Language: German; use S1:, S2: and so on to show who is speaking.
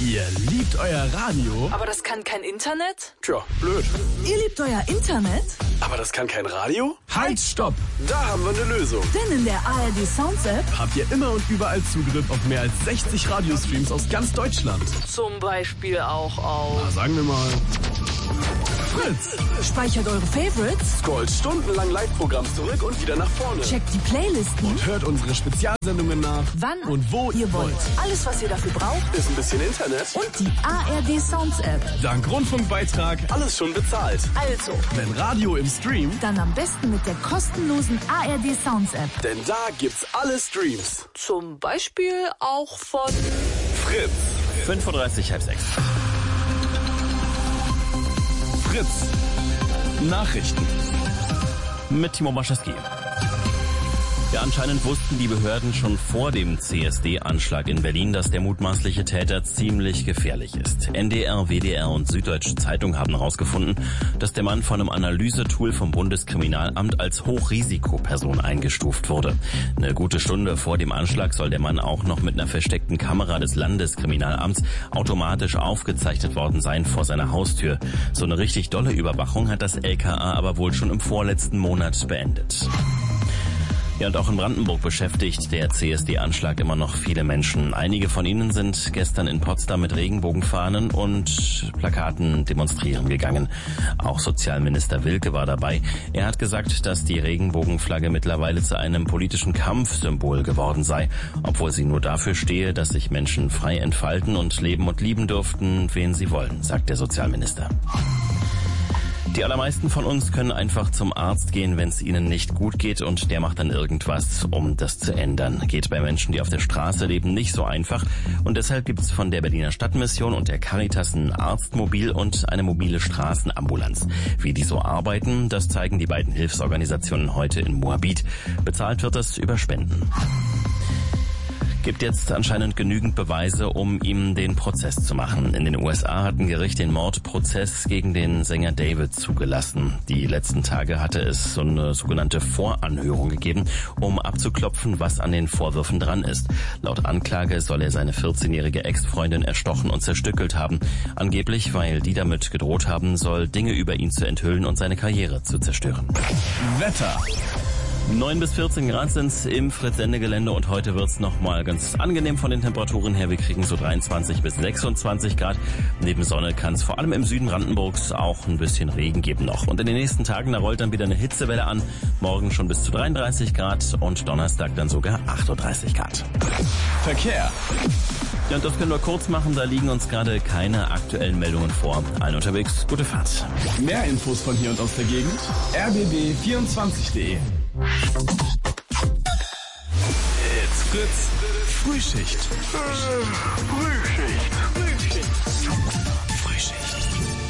S1: Ihr liebt euer Radio?
S2: Aber das kann kein Internet?
S3: Tja, blöd.
S2: Ihr liebt euer Internet?
S3: Aber das kann kein Radio?
S1: Halt, stopp!
S3: Da haben wir eine Lösung.
S2: Denn in der ARD Sounds App
S1: Habt ihr immer und überall Zugriff auf mehr als 60 Radiostreams aus ganz Deutschland.
S2: zum Beispiel auch auf...
S1: Sagen wir mal Fritz.
S2: Speichert eure Favorites,
S3: Scrollt stundenlang Live-Programm zurück und wieder nach vorne.
S2: checkt die Playlisten,
S1: Und hört unsere Spezialsendungen nach,
S2: wann
S1: und wo
S2: ihr wollt. Alles, was ihr dafür braucht
S3: Ist ein bisschen Internet.
S2: und die ARD Sounds App.
S1: Dank Rundfunkbeitrag.
S3: Alles schon bezahlt.
S2: Also,
S1: Wenn Radio im Stream,
S2: dann am besten mit der kostenlosen ARD Sounds App.
S3: Denn da gibt's alle Streams.
S2: Zum Beispiel auch von...
S3: Fritz.
S4: 5:30, halb 6.
S1: Fritz. Nachrichten.
S4: Mit Timo Maschewski. Ja, anscheinend wussten die Behörden schon vor dem CSD-Anschlag in Berlin, dass der mutmaßliche Täter ziemlich gefährlich ist. NDR, WDR und Süddeutsche Zeitung haben herausgefunden, dass der Mann von einem Analysetool vom Bundeskriminalamt als Hochrisikoperson eingestuft wurde. Eine gute Stunde vor dem Anschlag soll der Mann auch noch mit einer versteckten Kamera des Landeskriminalamts automatisch aufgezeichnet worden sein vor seiner Haustür. So eine richtig dolle Überwachung hat das LKA aber wohl schon im vorletzten Monat beendet. Ja, und auch in Brandenburg beschäftigt der CSD-Anschlag immer noch viele Menschen. Einige von ihnen sind gestern in Potsdam mit Regenbogenfahnen und Plakaten demonstrieren gegangen. Auch Sozialminister Wilke war dabei. Er hat gesagt, dass die Regenbogenflagge mittlerweile zu einem politischen Kampfsymbol geworden sei, obwohl sie nur dafür stehe, dass sich Menschen frei entfalten und leben und lieben dürften, wen sie wollen, sagt der Sozialminister. Die allermeisten von uns können einfach zum Arzt gehen, wenn es ihnen nicht gut geht, und der macht dann irgendwas, um das zu ändern. Geht bei Menschen, die auf der Straße leben, nicht so einfach, und deshalb gibt es von der Berliner Stadtmission und der Caritas ein Arztmobil und eine mobile Straßenambulanz. Wie die so arbeiten, das zeigen die beiden Hilfsorganisationen heute in Moabit. Bezahlt wird es über Spenden. Gibt jetzt anscheinend genügend Beweise, um ihm den Prozess zu machen. In den USA hat ein Gericht den Mordprozess gegen den Sänger David zugelassen. Die letzten Tage hatte es so eine sogenannte Voranhörung gegeben, um abzuklopfen, was an den Vorwürfen dran ist. Laut Anklage soll er seine 14-jährige Ex-Freundin erstochen und zerstückelt haben. Angeblich, weil die damit gedroht haben soll, Dinge über ihn zu enthüllen und seine Karriere zu zerstören.
S1: Wetter.
S4: 9 bis 14 Grad sind's im Fritz-Sende-Gelände, und heute wird's nochmal ganz angenehm von den Temperaturen her. Wir kriegen so 23 bis 26 Grad. Neben Sonne kann es vor allem im Süden Brandenburgs auch ein bisschen Regen geben noch. Und in den nächsten Tagen, da rollt dann wieder eine Hitzewelle an. Morgen schon bis zu 33 Grad und Donnerstag dann sogar 38 Grad.
S1: Verkehr.
S4: Ja, und das können wir kurz machen, da liegen uns gerade keine aktuellen Meldungen vor. Allen unterwegs, gute Fahrt.
S1: Mehr Infos von hier und aus der Gegend. rbb24.de.
S3: It's Fritz.
S1: Frühschicht.
S3: Frühschicht.